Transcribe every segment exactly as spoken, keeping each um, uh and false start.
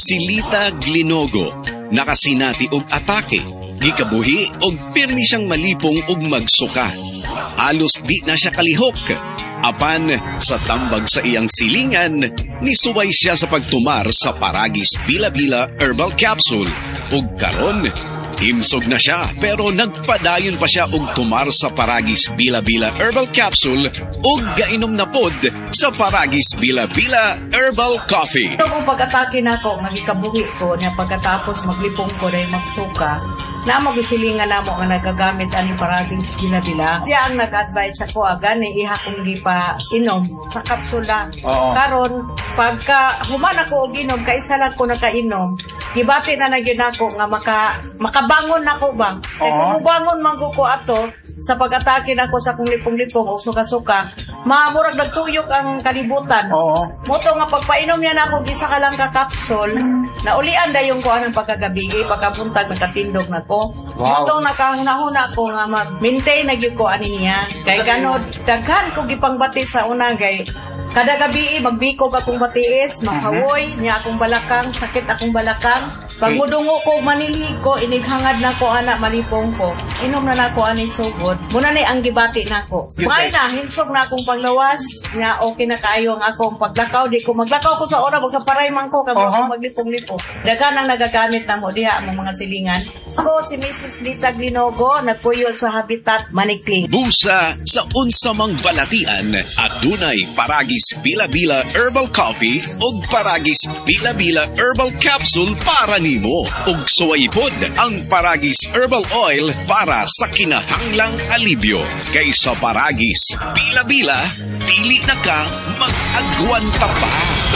Si Lita Glinogo, nakasinati og atake, gikabuhi og pirmi siyang malipong og magsuka. Alos di na siya kalihok. Apan, sa tambag sa iyang silingan, nisuway siya sa pagtumar sa Paragis Bila-Bila Herbal Capsule. Ug karon, himsog na siya pero nagpadayon pa siya og tumar sa Paragis Bila-Bila Herbal Capsule ug gainom na pod sa Paragis Bila-Bila Herbal Coffee. Ito kung pag-atake na ako, magikabuhi ko niya pagkatapos maglipong ko na magsuka, na magsilingan na mo nga nagagamit ani Paragis Bila-Bila. Siya ang nag-advise ako agad ni iha kong gipa inom sa kapsula. Oo. Karon pagka human ako og inom kay isa lang ko nakainom, gibati na nagyud ako nga maka makabangon nako ba. Kay kung bangon man ko ato sa pag-atake nako sa kung lipong-lipong o suka-suka, maamurag nagtuyok ang kalibutan. Oo. Moto nga pagpainom niya nako isa ka lang ka kapsul, naulian dayon ko anang pagkagabi, pagkabuntag nakatindog nako. Wow. Moto nakahuna-huna ko nga mag-maintain na gyud ko ani niya. Kay ganod daghan ko gipangbati sa una gay kada gabi magbiko akong batiis, makawoy niya akong balakang, sakit akong balakang. Pag mudungo ko, maniligo, inighangad na ko, anak, malipong ko. Inom na na ko, aning sugod. Muna ni ang gibati na ko. May na, hinsog na akong panglawas. Nga, okay na kayo ang akong paglakaw. Di ko maglakaw ko sa oras, sa paray man ko, kamo uh-huh. maglipong-lipo. Dagan ang nagagamit na mo, diha ang mga silingan. Ako, si Missus Lita Glinogo, nagpuyo sa Habitat Manikling. Busa sa unsamang balatian at dunay Paragis Bila-Bila Herbal Coffee o Paragis Bila-Bila Herbal Capsule para ni mo ug suwaypod ang Paragis Herbal Oil para sa kinahanglang alibyo. Kaysa Paragis Bila-Bila, dili na ka mag-agwanta pa.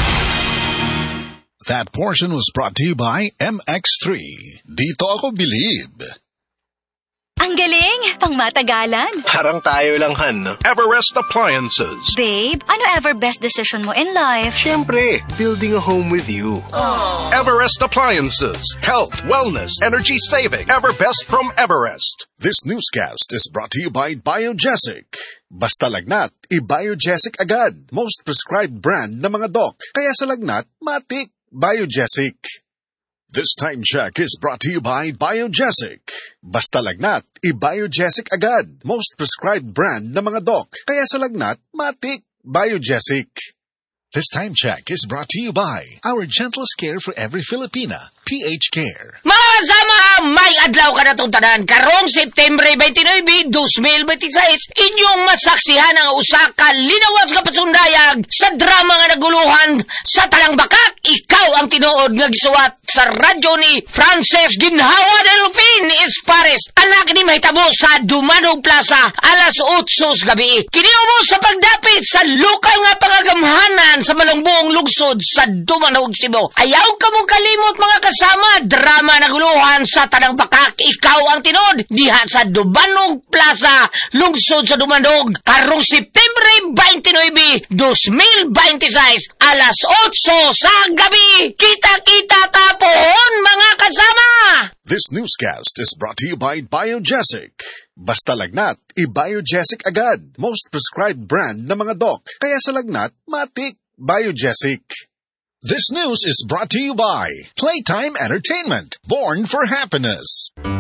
That portion was brought to you by M X three. Dito ako bilib. Ang galing! Pang matagalan. Parang tayo lang, Han, no? Everest Appliances. Babe, ano ever best decision mo in life? Siyempre, building a home with you. Aww. Everest Appliances. Health, wellness, energy saving. Everbest from Everest. This newscast is brought to you by Biogesic. Basta lagnat, i-Biogesic agad. Most prescribed brand na mga doc. Kaya sa lagnat, matik. Biogesic. This time check is brought to you by Biogesic. Basta lagnat, i-Biogesic agad. Most prescribed brand na mga doc. Kaya sa lagnat, matik. Biogesic. This time check is brought to you by our gentlest care for every Filipina, P H Care. Mga kasama, may adlaw ka na itong tanan. Karong September twenty-nine, twenty twenty-six, inyong masaksihan ang usa ka linawas ka pasundayag sa drama nga naguluhan sa Talang Bakak. Ikaw ang tinuod nga gisuwat sa radyo ni Frances Ginhawa Delfin Espares. Anak ni mahitabo sa Dumanog Plaza, alas otsos gabi. Kiniumo sa pagdapit sa lukang nga pangagamhanan sa Malangbuong Lungsod sa Dumanog, Cebu. Ayaw ka mong kalimot mga kasama, drama naguluhan sa Tanang Bakak. Ikaw ang tinod diha sa Dumanog Plaza, Lungsod sa Dumanog. Karong September twenty-nine, twenty twenty-six, alas otso sa gabi. Kita-kita tapon mga kasama. This newscast is brought to you by Biogesic. Basta lagnat, i-Biogesic agad. Most prescribed brand na mga doc. Kaya sa lagnat, matik. Biogesic. This news is brought to you by Playtime Entertainment, born for happiness.